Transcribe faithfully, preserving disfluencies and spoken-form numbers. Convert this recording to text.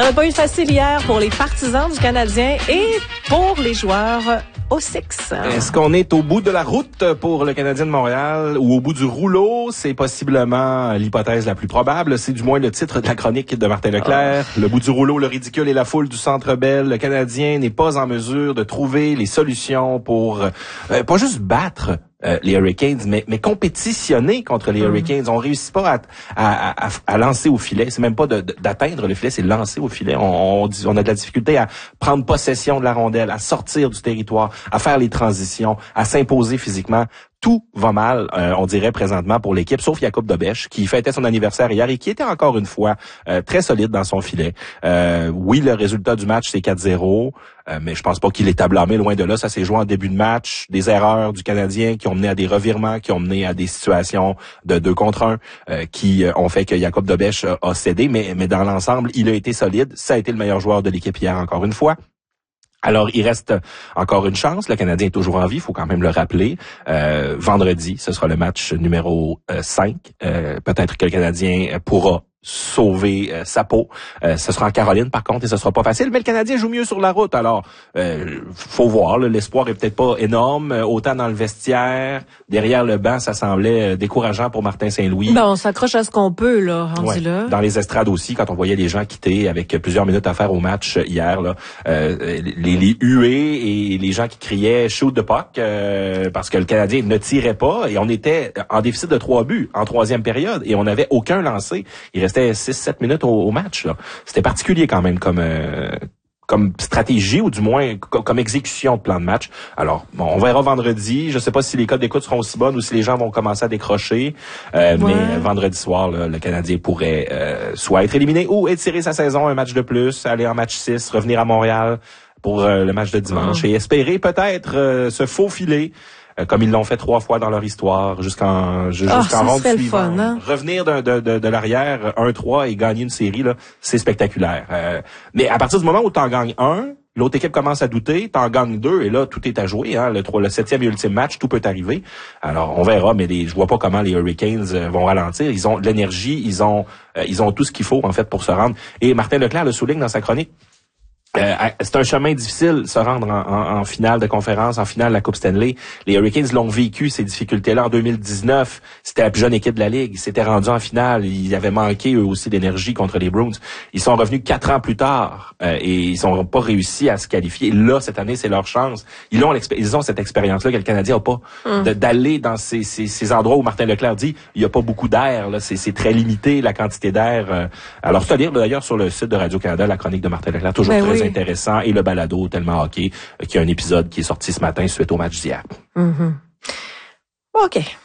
Il n'y en a pas eu facile hier pour les partisans du Canadien et pour les joueurs au Six. Est-ce qu'on est au bout de la route pour le Canadien de Montréal ou au bout du rouleau? C'est possiblement l'hypothèse la plus probable. C'est du moins le titre de la chronique de Martin Leclerc. Oh. Le bout du rouleau, le ridicule et la foule du Centre Bell. Le Canadien n'est pas en mesure de trouver les solutions pour euh, pas juste battre Euh, les Hurricanes, mais, mais compétitionner contre les Hurricanes. On réussit pas à, à, à, à lancer au filet. C'est même pas de, de, d'atteindre le filet, c'est lancer au filet. On, on, on a de la difficulté à prendre possession de la rondelle, à sortir du territoire, à faire les transitions, à s'imposer physiquement. Tout va mal, euh, on dirait présentement pour l'équipe, sauf Jakub Dobeš, qui fêtait son anniversaire hier et qui était encore une fois euh, très solide dans son filet. Euh, oui, le résultat du match, c'est quatre zéro, euh, mais je pense pas qu'il est à blâmer, loin de là. Ça s'est joué en début de match, des erreurs du Canadien qui ont mené à des revirements, qui ont mené à des situations de deux contre un, euh, qui euh, ont fait que Jakub Dobeš a, a cédé, mais, mais dans l'ensemble, il a été solide. Ça a été le meilleur joueur de l'équipe hier, encore une fois. Alors, il reste encore une chance. Le Canadien est toujours en vie, il faut quand même le rappeler. Euh, vendredi, ce sera le match numéro euh, cinq. Euh, peut-être que le Canadien pourra sauver euh, sa peau. Euh, ce sera en Caroline, par contre, et ce sera pas facile. Mais le Canadien joue mieux sur la route. Alors, euh, faut voir. Là, l'espoir est peut-être pas énorme. Euh, autant dans le vestiaire, derrière le banc, ça semblait euh, décourageant pour Martin Saint-Louis. Ben, on s'accroche à ce qu'on peut, là, rendu ouais. là. Dans les estrades aussi, quand on voyait les gens quitter avec plusieurs minutes à faire au match hier, là, euh, les, les huées et les gens qui criaient « shoot the puck euh, » parce que le Canadien ne tirait pas et on était en déficit de trois buts en troisième période et on n'avait aucun lancé. Il restait six sept minutes au, au match. Là. C'était particulier quand même comme euh, comme stratégie ou du moins comme, comme exécution de plan de match. Alors, bon, on verra vendredi. Je sais pas si les codes d'écoute seront aussi bonnes ou si les gens vont commencer à décrocher. Euh, ouais. Mais vendredi soir, là, le Canadien pourrait euh, soit être éliminé ou étirer sa saison un match de plus, aller en match six, revenir à Montréal pour euh, le match de dimanche oh. et espérer peut-être euh, se faufiler comme ils l'ont fait trois fois dans leur histoire, jusqu'en jusqu'en oh, ronde suivante. Fun, hein? Revenir de, de, de, de l'arrière un trois et gagner une série, là, c'est spectaculaire. Euh, mais à partir du moment où tu en gagnes un, l'autre équipe commence à douter, t'en gagnes deux, et là, tout est à jouer. Hein, le, le septième et ultime match, tout peut arriver. Alors, on verra, mais les, je vois pas comment les Hurricanes vont ralentir. Ils ont de l'énergie, ils ont euh, ils ont tout ce qu'il faut, en fait, pour se rendre. Et Martin Leclerc le souligne dans sa chronique. Euh, c'est un chemin difficile se rendre en, en, en finale de conférence, en finale de la Coupe Stanley. Les Hurricanes l'ont vécu, ces difficultés-là, en deux mille dix-neuf. C'était la plus jeune équipe de la Ligue. Ils s'étaient rendus en finale. Ils avaient manqué, eux aussi, d'énergie contre les Bruins. Ils sont revenus quatre ans plus tard euh, et ils n'ont pas réussi à se qualifier. Là, cette année, c'est leur chance. Ils ont, ils ont cette expérience-là que le Canadien n'a pas. Hum. De, d'aller dans ces, ces, ces endroits où Martin Leclerc dit il n'y a pas beaucoup d'air. Là, c'est, c'est très limité, la quantité d'air. Euh. Alors, c'est à lire d'ailleurs sur le site de Radio-Canada, la chronique de Martin Leclerc, toujours ben très oui. intéressant, et le balado tellement hockey, euh, qui a un épisode qui est sorti ce matin suite au match d'hier. Mm-hmm. OK.